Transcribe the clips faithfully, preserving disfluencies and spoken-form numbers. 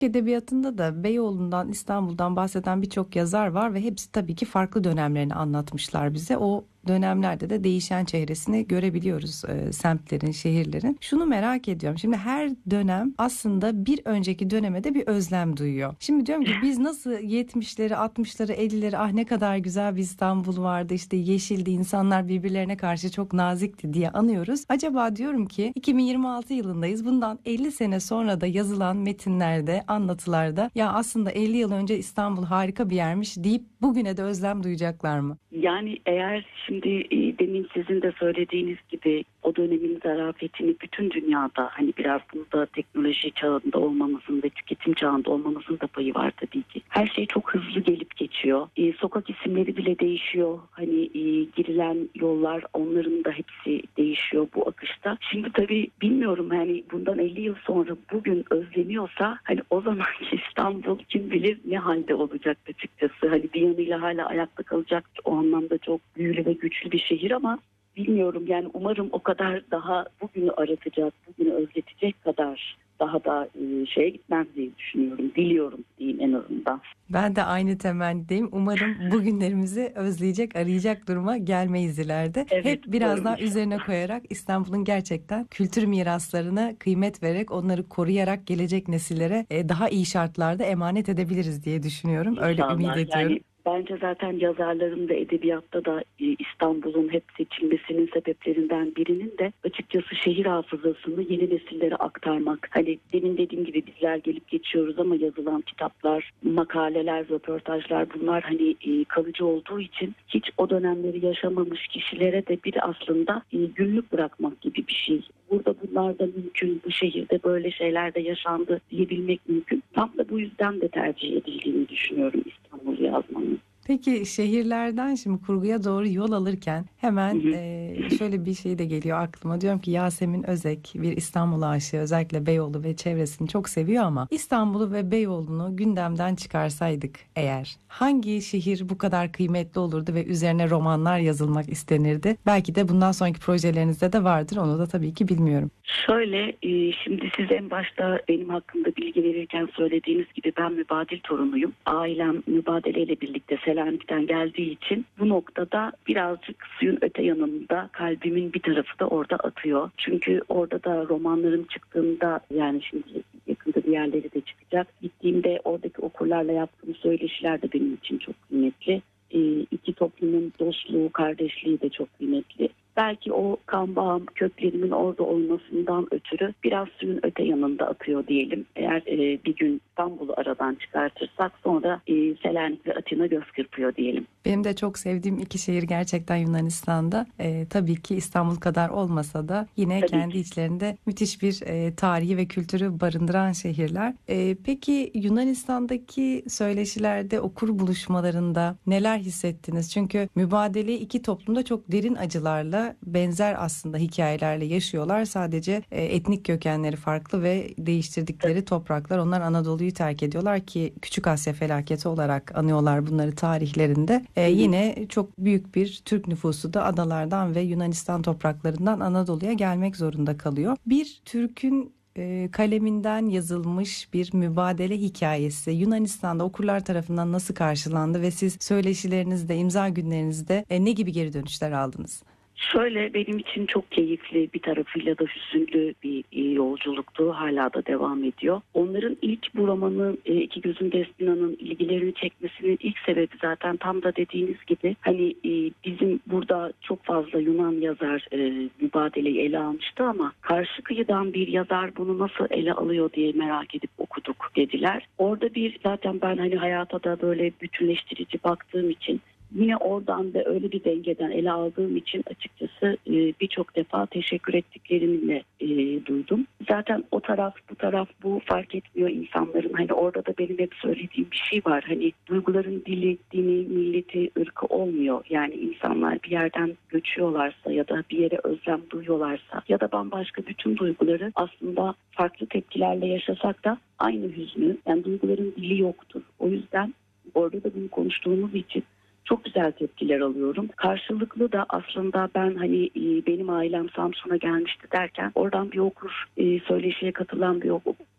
Edebiyatında da Beyoğlu'ndan, İstanbul'dan bahseden birçok yazar var ve hepsi tabii ki farklı dönemlerini anlatmışlar bize. O dönemlerde de değişen çehresini görebiliyoruz, e, semtlerin, şehirlerin. Şunu merak ediyorum. Şimdi her dönem aslında bir önceki döneme de bir özlem duyuyor. Şimdi diyorum ki biz nasıl yetmişleri, altmışları, ellileri ah ne kadar güzel bir İstanbul vardı, işte yeşildi, insanlar birbirlerine karşı çok nazikti diye anıyoruz. Acaba diyorum ki iki bin yirmi altı yılındayız. Bundan elli sene sonra da yazılan metinlerde, anlatılarda ya aslında elli yıl önce İstanbul harika bir yermiş deyip bugüne de özlem duyacaklar mı? Yani eğer şimdi e, demin sizin de söylediğiniz gibi o dönemin zarafetini bütün dünyada, hani biraz burada teknoloji çağında olmamızın ve tüketim çağında olmamızın da payı var tabii ki. Her şey çok hızlı gelip geçiyor. E, sokak isimleri bile değişiyor. Hani e, girilen yollar, onların da hepsi değişiyor bu akışta. Şimdi tabii bilmiyorum, hani bundan elli yıl sonra bugün özleniyorsa hani o zamanki İstanbul kim bilir ne halde olacak açıkçası. Hani bir yanıyla hala ayakta kalacak, o anlamda çok büyülü ve güçlü bir şehir ama bilmiyorum, yani umarım o kadar daha bugünü aratacak, bugünü özletecek kadar daha da e, şeye gitmez diye düşünüyorum. Diliyorum diyeyim en azından. Ben de aynı temennideyim. Umarım bugünlerimizi özleyecek, arayacak duruma gelmeyiz ileride. Evet, Hep biraz umarım. daha üzerine koyarak İstanbul'un gerçekten kültür miraslarına kıymet vererek, onları koruyarak gelecek nesillere e, daha iyi şartlarda emanet edebiliriz diye düşünüyorum. Öyle ümit İnşallah. ediyorum. Yani bence zaten yazarların da edebiyatta da e, İstanbul'un hep seçilmesinin sebeplerinden birinin de açıkçası şehir hafızasını yeni nesillere aktarmak. Hani demin dediğim gibi bizler gelip geçiyoruz ama yazılan kitaplar, makaleler, röportajlar, bunlar hani e, kalıcı olduğu için hiç o dönemleri yaşamamış kişilere de bir aslında e, günlük bırakmak gibi bir şey. Burada bunlar da mümkün, bu şehirde böyle şeyler de yaşandı diyebilmek mümkün. Tam da bu yüzden de tercih edildiğini düşünüyorum İstanbul'u yazmanın. Peki şehirlerden şimdi kurguya doğru yol alırken hemen Hı hı. e, şöyle bir şey de geliyor aklıma. Diyorum ki Yasemin Özek bir İstanbul aşığı, özellikle Beyoğlu ve çevresini çok seviyor ama İstanbul'u ve Beyoğlu'nu gündemden çıkarsaydık eğer hangi şehir bu kadar kıymetli olurdu ve üzerine romanlar yazılmak istenirdi? Belki de bundan sonraki projelerinizde de vardır, onu da tabii ki bilmiyorum. Şöyle, e, şimdi siz en başta benim hakkında bilgi verirken söylediğiniz gibi ben mübadil torunuyum. Ailem mübadeleyle birlikte Selanik'ten geldiği için bu noktada birazcık suyun öte yanında kalbimin bir tarafı da orada atıyor. Çünkü orada da romanlarım çıktığında, yani şimdi yakında diğerleri de çıkacak, gittiğimde oradaki okurlarla yaptığım söyleşiler de benim için çok kıymetli. E, iki toplumun dostluğu, kardeşliği de çok kıymetli. Belki o kan bağım, köklerimin orada olmasından ötürü biraz suyun öte yanında akıyor diyelim. Eğer e, bir gün İstanbul'u aradan çıkartırsak sonra e, Selanik ve Atina göz kırpıyor diyelim. Benim de çok sevdiğim iki şehir gerçekten Yunanistan'da. Ee, tabii ki İstanbul kadar olmasa da yine Tabii kendi ki. içlerinde müthiş bir e, tarihi ve kültürü barındıran şehirler. Ee, peki Yunanistan'daki söyleşilerde, okur buluşmalarında neler hissettiniz? Çünkü mübadele iki toplumda çok derin acılarla, benzer aslında hikayelerle yaşıyorlar. Sadece e, etnik kökenleri farklı ve değiştirdikleri topraklar. Onlar Anadolu'yu terk ediyorlar ki Küçük Asya felaketi olarak anıyorlar bunları tarihlerinde. Ee, yine çok büyük bir Türk nüfusu da adalardan ve Yunanistan topraklarından Anadolu'ya gelmek zorunda kalıyor. Bir Türk'ün e, kaleminden yazılmış bir mübadele hikayesi Yunanistan'da okurlar tarafından nasıl karşılandı ve siz söyleşilerinizde, imza günlerinizde e, ne gibi geri dönüşler aldınız? Şöyle, benim için çok keyifli, bir tarafıyla da hüzünlü bir e, yolculuktu. Hala da devam ediyor. Onların ilk bu romanı e, İki Gözün Destina'nın ilgilerini çekmesinin ilk sebebi zaten tam da dediğiniz gibi hani e, bizim burada çok fazla Yunan yazar e, mübadeleyi ele almıştı ama karşı kıyıdan bir yazar bunu nasıl ele alıyor diye merak edip okuduk dediler. Orada bir zaten ben hani hayata da böyle bütünleştirici baktığım için, yine oradan da öyle bir dengeden ele aldığım için açıkçası e, birçok defa teşekkür ettiklerini e, duydum. Zaten o taraf bu taraf bu fark etmiyor insanların. Hani orada da benim hep söylediğim bir şey var. Hani duyguların dili, dini, milleti, ırkı olmuyor. Yani insanlar bir yerden göçüyorlarsa ya da bir yere özlem duyuyorlarsa ya da bambaşka bütün duyguları aslında farklı tepkilerle yaşasak da aynı hüznü, yani duyguların dili yoktur. O yüzden orada da bunu konuştuğumuz için çok güzel tepkiler alıyorum. Karşılıklı da aslında ben hani benim ailem Samsun'a gelmişti derken oradan bir okur, söyleşiye katılan bir okur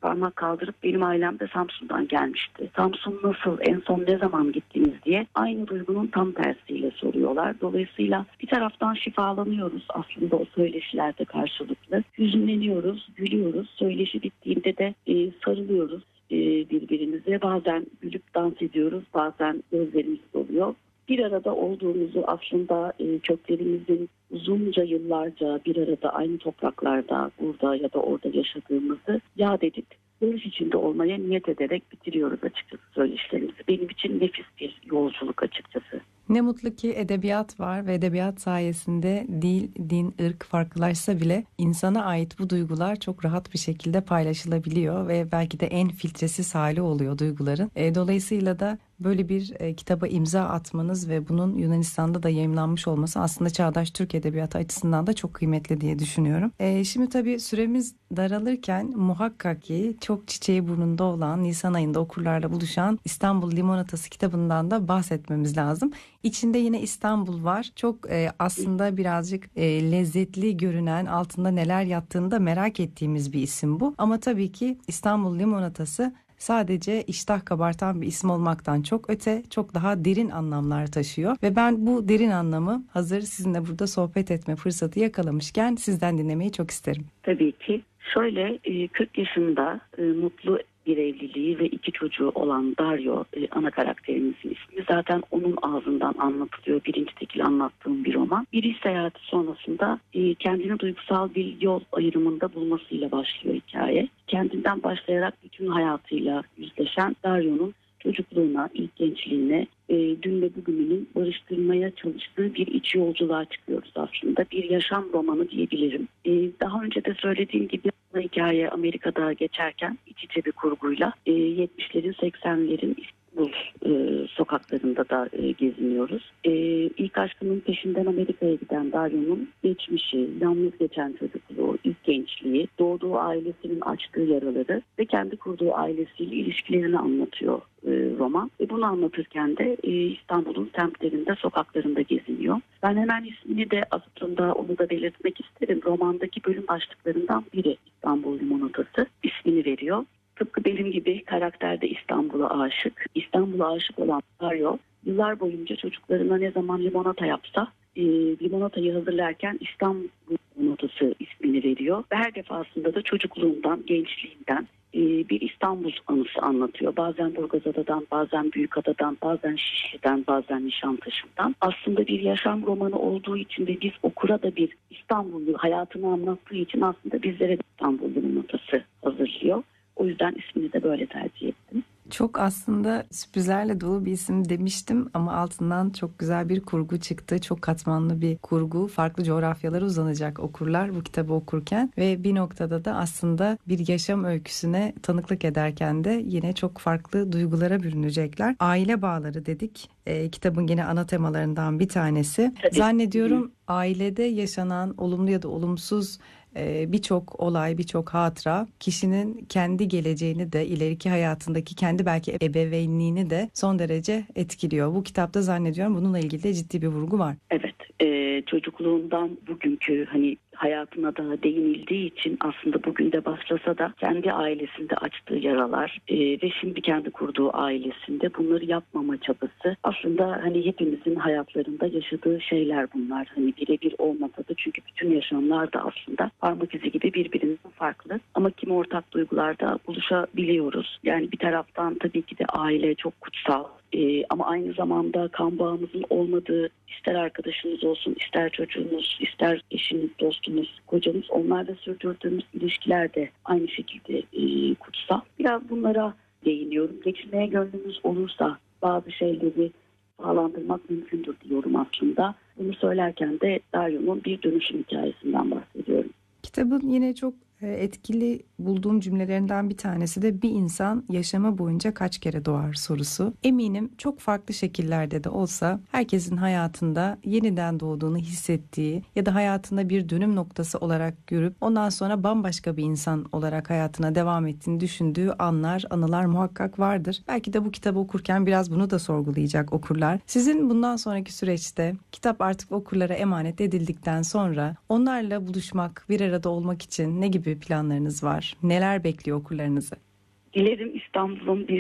parmak kaldırıp benim ailem de Samsun'dan gelmişti. Samsun nasıl, en son ne zaman gittiniz diye aynı duygunun tam tersiyle soruyorlar. Dolayısıyla bir taraftan şifalanıyoruz aslında o söyleşilerde karşılıklı. Hüzünleniyoruz, gülüyoruz. Söyleşi bittiğinde de e, sarılıyoruz e, birbirimize. Bazen gülüp dans ediyoruz, bazen gözlerimiz doluyor. Bir arada olduğumuzu aslında e, köklerimizin uzunca yıllarca bir arada aynı topraklarda burada ya da orada yaşadığımızı yad edip barış içinde olmaya niyet ederek bitiriyoruz açıkçası söyleşilerimizi. Benim için nefis bir yolculuk açıkçası. Ne mutlu ki edebiyat var ve edebiyat sayesinde dil, din, ırk farklılaşsa bile insana ait bu duygular çok rahat bir şekilde paylaşılabiliyor ve belki de en filtresiz hali oluyor duyguların. E, dolayısıyla da böyle bir e, kitaba imza atmanız ve bunun Yunanistan'da da yayımlanmış olması aslında çağdaş Türk edebiyatı açısından da çok kıymetli diye düşünüyorum. E, şimdi tabii süremiz daralırken muhakkak ki çok çiçeği burnunda olan, Nisan ayında okurlarla buluşan İstanbul Limonatası kitabından da bahsetmemiz lazım. İçinde yine İstanbul var. Çok e, aslında birazcık e, lezzetli görünen, altında neler yattığını da merak ettiğimiz bir isim bu. Ama tabii ki İstanbul Limonatası sadece iştah kabartan bir isim olmaktan çok öte, çok daha derin anlamlar taşıyor. Ve ben bu derin anlamı hazır sizinle burada sohbet etme fırsatı yakalamışken sizden dinlemeyi çok isterim. Tabii ki. Şöyle kırk yaşında mutlu bir evliliği ve iki çocuğu olan Dario ana karakterimizin ismi. Zaten onun ağzından anlatılıyor. Birinci tekil anlattığım bir roman. Bir iş seyahati sonrasında kendini duygusal bir yol ayrımında bulmasıyla başlıyor hikaye. Kendinden başlayarak bütün hayatıyla yüzleşen Dario'nun çocukluğuna, ilk gençliğine, e, dün ve bugününün barıştırmaya çalıştığı bir iç yolculuğa çıkıyoruz aslında. Bir yaşam romanı diyebilirim. E, daha önce de söylediğim gibi hikaye Amerika'da geçerken iç içe bir kurguyla e, yetmişlerin seksenlerin İstanbul e, sokaklarında da e, geziniyoruz. E, ilk aşkının peşinden Amerika'ya giden Dario'nun geçmişi, yalnız geçen çocukluğu, ilk gençliği, doğduğu ailesinin açtığı yaraları ve kendi kurduğu ailesiyle ilişkilerini anlatıyor e, roman. Ve bunu anlatırken de e, İstanbul'un semtlerinde, sokaklarında geziniyor. Ben hemen ismini de aslında onu da belirtmek isterim. Romandaki bölüm başlıklarından biri İstanbul Limonatası ismini veriyor. Tıpkı benim gibi karakterde İstanbul'a aşık. İstanbul'a aşık olan Dario yıllar boyunca çocuklarına ne zaman limonata yapsa e, limonatayı hazırlarken İstanbul Limonatası ismini veriyor. Ve her defasında da çocukluğundan, gençliğinden e, bir İstanbul anısı anlatıyor. Bazen Burgazada'dan, bazen Büyükada'dan, bazen Şişli'den, bazen Nişantaşı'ndan. Aslında bir yaşam romanı olduğu için ve biz okura da bir İstanbullu hayatını anlattığı için aslında bizlere İstanbul Limonatası hazırlıyor. O yüzden ismini de böyle tercih ettim. Çok aslında sürprizlerle dolu bir isim demiştim ama altından çok güzel bir kurgu çıktı. Çok katmanlı bir kurgu. Farklı coğrafyalara uzanacak okurlar bu kitabı okurken ve bir noktada da aslında bir yaşam öyküsüne tanıklık ederken de yine çok farklı duygulara bürünecekler. Aile bağları dedik. E, kitabın yine ana temalarından bir tanesi. Tabii. Zannediyorum ailede yaşanan olumlu ya da olumsuz birçok olay, birçok hatıra kişinin kendi geleceğini de ileriki hayatındaki kendi belki ebeveynliğini de son derece etkiliyor. Bu kitapta zannediyorum bununla ilgili de ciddi bir vurgu var. Evet, e, çocukluğundan bugünkü hani hayatına da değinildiği için aslında bugün de başlasa da kendi ailesinde açtığı yaralar e, ve şimdi kendi kurduğu ailesinde bunları yapmama çabası aslında hani hepimizin hayatlarında yaşadığı şeyler bunlar. Hani birebir olmasa da çünkü bütün yaşamlar da aslında parmak izi gibi birbirinden farklı ama kimi ortak duygularda buluşabiliyoruz. Yani bir taraftan tabii ki de aile çok kutsal. Ee, ama aynı zamanda kan bağımızın olmadığı, ister arkadaşınız olsun, ister çocuğunuz, ister eşiniz, dostunuz, kocanız, onlarla sürdürdüğümüz ilişkiler de aynı şekilde e, kutsal. Biraz bunlara değiniyorum. Geçirmeye gönlünüz olursa bazı şeyleri bağlandırmak mümkündür diyorum aslında. Bunu söylerken de Dario'nun bir dönüşüm hikayesinden bahsediyorum. Kitabın yine çok etkili bulduğum cümlelerinden bir tanesi de bir insan yaşamı boyunca kaç kere doğar sorusu. Eminim çok farklı şekillerde de olsa herkesin hayatında yeniden doğduğunu hissettiği ya da hayatında bir dönüm noktası olarak görüp ondan sonra bambaşka bir insan olarak hayatına devam ettiğini düşündüğü anlar, anılar muhakkak vardır. Belki de bu kitabı okurken biraz bunu da sorgulayacak okurlar. Sizin bundan sonraki süreçte kitap artık okurlara emanet edildikten sonra onlarla buluşmak, bir arada olmak için ne gibi gibi planlarınız var? Neler bekliyor okurlarınızı? Dilerim İstanbul'un bir